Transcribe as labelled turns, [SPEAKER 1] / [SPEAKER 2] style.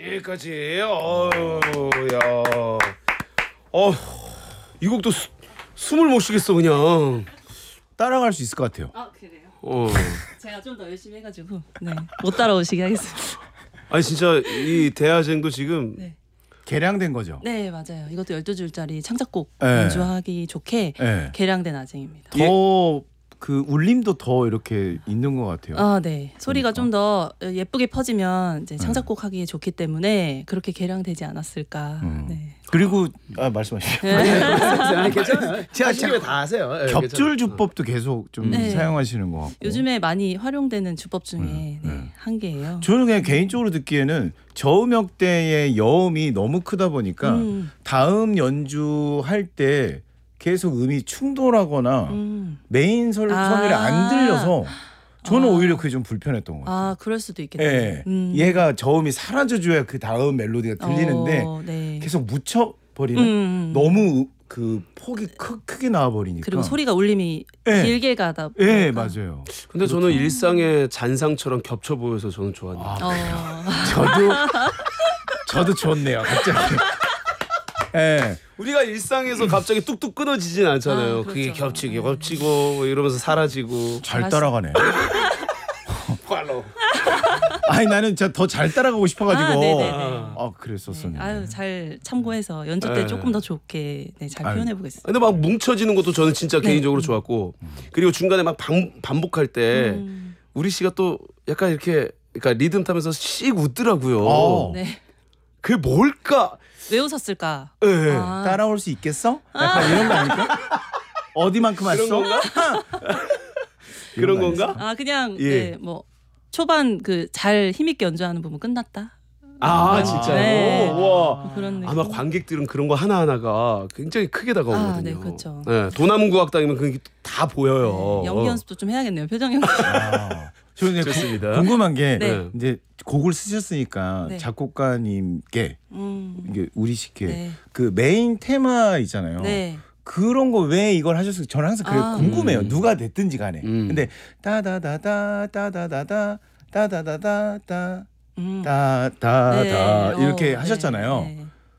[SPEAKER 1] 여기까지. 야. 이 곡도 숨을 못 쉬겠어 그냥.
[SPEAKER 2] 따라갈 수 있을 것 같아요.
[SPEAKER 3] 아 그래요? 제가 좀 더 열심히 해가지고 못 따라오시게 하겠습니다.
[SPEAKER 1] 아니 진짜 이 대화쟁도 지금
[SPEAKER 3] 네.
[SPEAKER 2] 개량된 거죠.
[SPEAKER 3] 네 맞아요. 이것도 12줄짜리 창작곡
[SPEAKER 2] 네.
[SPEAKER 3] 연주하기 좋게
[SPEAKER 2] 네.
[SPEAKER 3] 개량된 아쟁입니다.
[SPEAKER 2] 더 그 울림도 더 이렇게 있는 것 같아요.
[SPEAKER 3] 아, 네. 소리가
[SPEAKER 2] 그러니까.
[SPEAKER 3] 좀 더 예쁘게 퍼지면 이제 창작곡 하기에 좋기 때문에 그렇게 개량되지 않았을까. 네.
[SPEAKER 2] 그리고 말씀하시죠.
[SPEAKER 1] 괜찮아요. 하시면 다 하세요. 네,
[SPEAKER 2] 겹줄
[SPEAKER 1] 괜찮아요.
[SPEAKER 2] 주법도 계속 좀
[SPEAKER 3] 네.
[SPEAKER 2] 사용하시는 것 같고.
[SPEAKER 3] 요즘에 많이 활용되는 주법 중에 한 개예요.
[SPEAKER 2] 저는 그냥 개인적으로 듣기에는 저음역대의 여음이 너무 크다 보니까 다음 연주할 때 계속 음이 충돌하거나 메인 선율이 안 들려서 저는 오히려 그게 좀 불편했던 것 같아요.
[SPEAKER 3] 아, 그럴 수도 있겠네요.
[SPEAKER 2] 예, 얘가 저음이 사라져줘야 그 다음 멜로디가 들리는데
[SPEAKER 3] 네.
[SPEAKER 2] 계속 묻혀버리는 너무 그 폭이 크게 나와버리니까.
[SPEAKER 3] 그리고 소리가 울림이
[SPEAKER 2] 예.
[SPEAKER 3] 길게 가다 보니까.
[SPEAKER 2] 예, 맞아요.
[SPEAKER 1] 근데 저는 일상의 잔상처럼 겹쳐 보여서 저는 좋았네요.
[SPEAKER 2] 저도 좋네요. 갑자기. 예.
[SPEAKER 1] 우리가 일상에서 갑자기 뚝뚝 끊어지진 않잖아요.
[SPEAKER 3] 그렇죠.
[SPEAKER 1] 그게 겹치고 뭐 이러면서 사라지고.
[SPEAKER 2] 잘 따라가네.
[SPEAKER 1] 팔로.
[SPEAKER 2] 아니 나는 진짜 더 잘 따라가고 싶어가지고.
[SPEAKER 3] 네네네.
[SPEAKER 2] 그랬었었는데.
[SPEAKER 3] 아유, 잘 참고해서 연주 때
[SPEAKER 1] 네.
[SPEAKER 3] 조금 더 좋게 잘 표현해 보겠습니다.
[SPEAKER 1] 근데 막 뭉쳐지는 것도 저는 진짜 개인적으로 좋았고 그리고 중간에 막 반복할 때 우리 씨가 또 약간 이렇게 그러니까 리듬 타면서 씩 웃더라고요.
[SPEAKER 3] 네.
[SPEAKER 1] 그게 뭘까?
[SPEAKER 3] 왜 웃었을까?
[SPEAKER 1] 예.
[SPEAKER 2] 따라올 수 있겠어? 약간 이런 거 아닐까? 어디만큼 왔어?
[SPEAKER 1] 그런 건가? 그런 건가?
[SPEAKER 3] 아, 그냥
[SPEAKER 1] 예.
[SPEAKER 3] 뭐 초반 그 잘 힘있게 연주하는 부분 끝났다.
[SPEAKER 1] 진짜요?
[SPEAKER 3] 네.
[SPEAKER 1] 와.
[SPEAKER 3] 그런 느낌.
[SPEAKER 1] 아마 관객들은 그런 거 하나하나가 굉장히 크게 다가오거든요.
[SPEAKER 3] 네, 그렇죠.
[SPEAKER 1] 네, 도남구악당이면 그게 다 보여요.
[SPEAKER 3] 연기 연습도 좀 해야겠네요. 표정 연기.
[SPEAKER 2] 저는 이제
[SPEAKER 1] 좋습니다.
[SPEAKER 2] 궁금한 게
[SPEAKER 3] 네.
[SPEAKER 2] 이제 곡을 쓰셨으니까
[SPEAKER 3] 네.
[SPEAKER 2] 작곡가님께 이게 우리 씨께
[SPEAKER 3] 네.
[SPEAKER 2] 그 메인 테마 있잖아요.
[SPEAKER 3] 네.
[SPEAKER 2] 그런 거 왜 이걸 하셨을까? 저는 항상 그게 궁금해요. 누가 됐든지 간에. 근데 따다다다 따다다다 따다다다 따 따다다
[SPEAKER 3] 네.
[SPEAKER 2] 이렇게
[SPEAKER 3] 네.
[SPEAKER 2] 하셨잖아요.
[SPEAKER 3] 네.